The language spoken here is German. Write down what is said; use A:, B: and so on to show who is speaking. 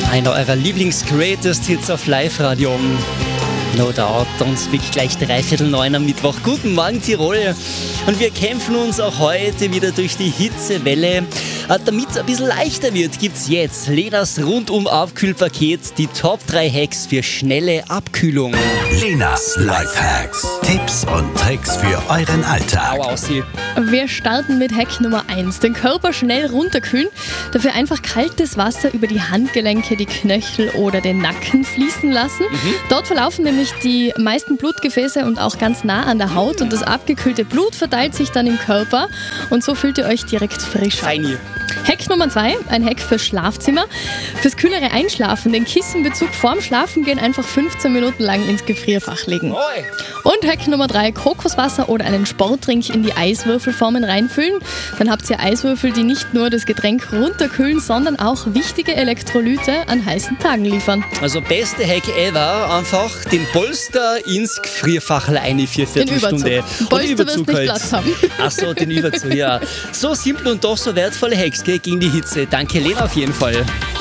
A: Einer eurer Lieblings-Greatest Hits auf Live-Radio. No doubt, uns wirklich gleich 8:45 am Mittwoch. Guten Morgen Tirol. Und wir kämpfen uns auch heute wieder durch die Hitzewelle. Damit es ein bisschen leichter wird, gibt's jetzt Lenas Rundum-Abkühlpaket, die Top 3 Hacks für schnelle Abkühlung.
B: Lenas Lifehacks. Tipps und Tricks für euren Alltag.
C: Wir starten mit Hack Nummer 1. Den Körper schnell runterkühlen. Dafür einfach kaltes Wasser über die Handgelenke, die Knöchel oder den Nacken fließen lassen. Dort verlaufen nämlich die meisten Blutgefäße und auch ganz nah an der Haut. Und das abgekühlte Blut verteilt sich dann im Körper. Und so fühlt ihr euch direkt frischer.
A: Feini.
C: Hack Nummer 2, ein Hack fürs Schlafzimmer. Fürs kühlere Einschlafen, den Kissenbezug vorm Schlafengehen einfach 15 Minuten lang ins Gefrierfach legen. Und Hack Nummer 3, Kokoswasser oder einen Sportdrink in die Eiswürfelformen reinfüllen. Dann habt ihr Eiswürfel, die nicht nur das Getränk runterkühlen, sondern auch wichtige Elektrolyte an heißen Tagen liefern.
A: Also beste Hack ever, einfach den Polster ins Gefrierfach rein für
C: Den
A: Viertelstunde.
C: Überzug. Polster wirst nicht Platz haben.
A: Achso, den Überzug, ja. So simpel und doch so wertvolle Hacks gegen die Hitze. Danke Lena auf jeden Fall.